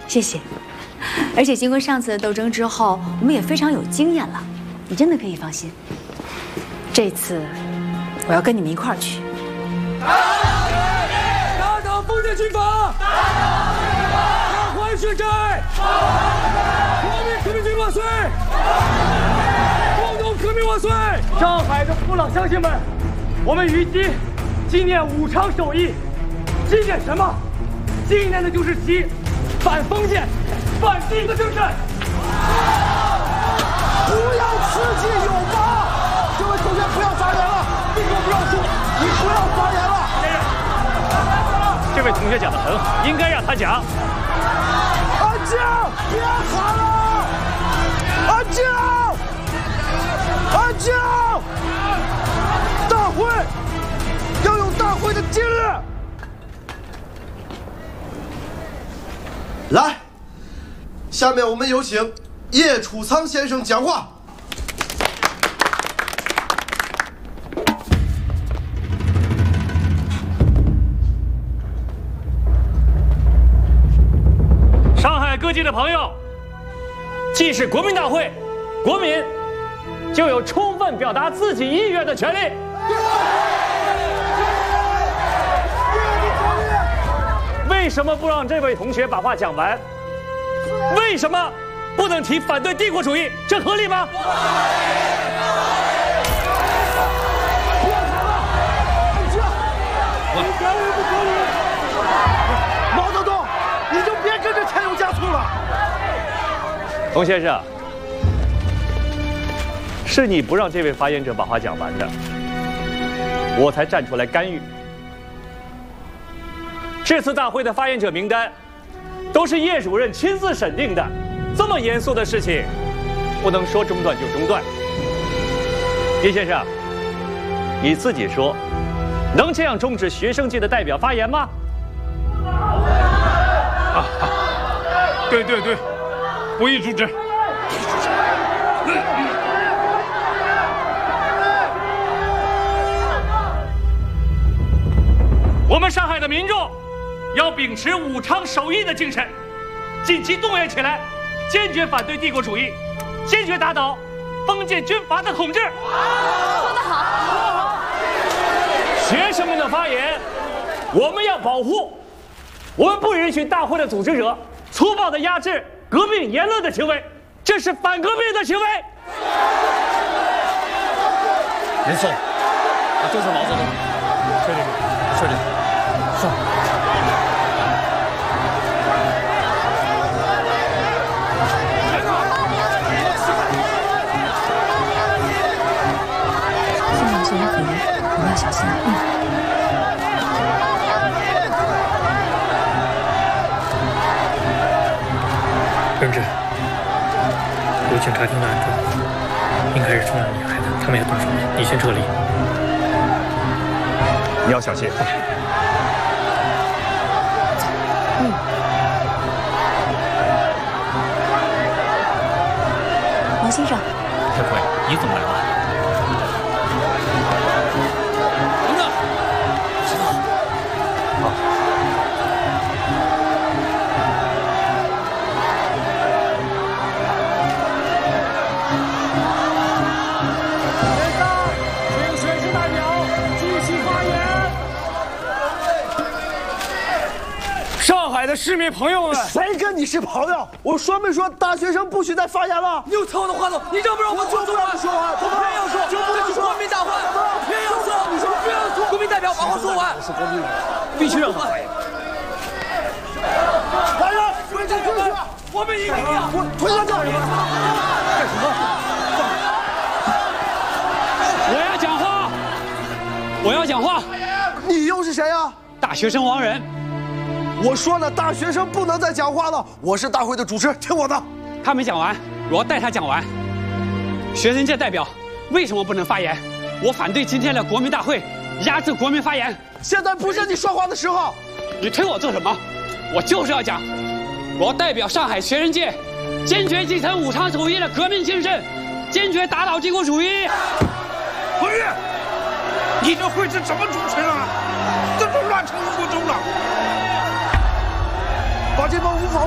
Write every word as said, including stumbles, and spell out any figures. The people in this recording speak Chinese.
谢谢。而且经过上次的斗争之后，我们也非常有经验了，你真的可以放心。这次我要跟你们一块儿去。 打倒封建军阀！打还血债！国民革命军万岁！光荣革命万岁！上海的父老乡亲们，我们于今纪念武昌首义，纪念什么？纪念的就是其反封建、反帝的精神。 不要吃鸡有吧！各位同学不要发言了，你可不要说，你不要发言了。 这位同学讲得很好，应该让他讲。 安静，别喊了！安静，安静！大会要有大会的纪律。 来，下面我们有请叶楚仓先生讲话。 上海各界的朋友，既是国民大会，国民就有充分表达自己意愿的权利。为什么不让这位同学把话讲完？为什么不能提反对帝国主义？这合理吗？ 毛泽东，你就别跟着添油加醋了。 童先生，是你不让这位发言者把话讲完的，我才站出来干预。这次大会的发言者名单都是叶主任亲自审定的，这么严肃的事情，不能说中断就中断。叶先生，你自己说，能这样终止学生界的代表发言吗？ 啊，对对对，不予阻止。 我们上海的民众要秉持武昌首义的精神，尽其动员起来，坚决反对帝国主义，坚决打倒封建军阀的统治。 说得好。 学生们的发言，我们要保护，我们不允许大会的组织者粗暴地压制革命言论的行为，这是反革命的行为。 人送，啊，就是毛泽东。是的，是的，送。 现在有些人很严，你们要小心。嗯。 任志，有警察厅的安装，应该是中央女孩的，他们要动手了，你先撤离。 你要小心。 嗯。王先生， 开会，你怎么来了？ 等等。好。 现在，请学生代表继续发言。上海的市民朋友们， 谁跟你是朋友？我说没说大学生不许再发言了？ 你有操的话筒，你让不让我就不让你说完， 我偏要说， 就不让你说。 国民大会，我偏要说，你说偏要说，国民代表把话说完， 是国民人， 必须让他发言。 来人，推进出去！ 我们一定要我推下去！ 干什么？ 我要讲话，我要讲话。 你又是谁呀？ 大学生王仁， 我说了，大学生不能再讲话了。我是大会的主持，听我的。 他没讲完，我要带他讲完。学生界代表为什么不能发言？我反对今天的国民大会压制国民发言。 现在不是你说话的时候。 你推我做什么？我就是要讲，我要代表上海学生界，坚决继承武昌首义的革命精神，坚决打倒帝国主义。 彭越，你这会是怎么主持啊？这都乱成一锅粥了。 把这帮无法